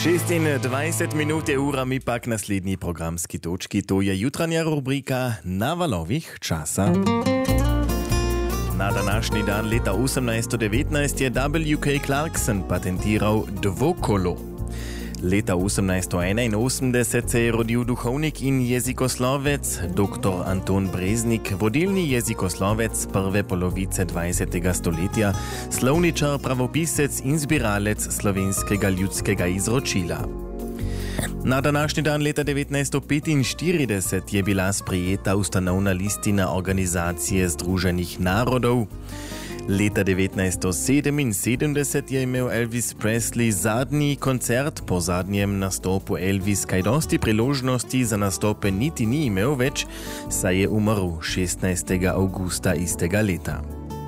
26 minut je ura, mi pak naslednji programski točki. To je jutranja rubrika Na valovih časa. Na današnji dan leta 1819 je W.K. Clarkson patentiral dvokolo. Leta 1881 se je rodil duhovnik in jezikoslovec dr. Anton Breznik, vodilni jezikoslovec prve polovice 20. stoletja, slovničar, pravopisec in zbiralec slovenskega ljudskega izročila. Na današnji dan leta 1945 je bila sprejeta ustanovna listina Organizacije združenih narodov. Leta 1977 je imel Elvis Presley zadnji koncert. Po zadnjem nastopu Elvis kaj dosti priložnosti za nastope niti ni imel več, saj je umrl 16. augusta istega leta.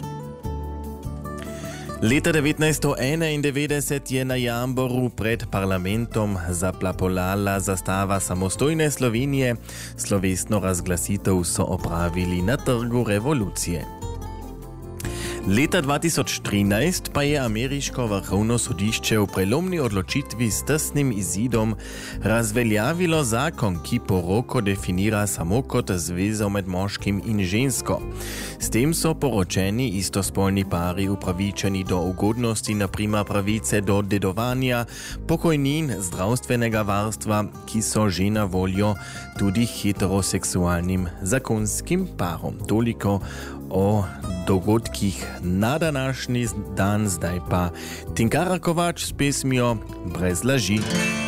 Leta 1991 je na Jamboru pred parlamentom zaplapolala zastava samostojne Slovenije. Slovesno razglasitev so opravili na Trgu revolucije. Leta 2013 pa je ameriško vrhovno sodišče v prelomni odločitvi s tesnim izidom razveljavilo zakon, ki poroko definira samo kot zvezo med moškim in žensko. S tem so poročeni istospolni pari upravičeni do ugodnosti, naprimer pravice do dedovanja, pokojnin, zdravstvenega varstva, ki so že na voljo tudi heteroseksualnim zakonskim parom. Toliko o dogodkih na današnji dan, zdaj pa Tinkara Kovač s pesmijo Brez laži.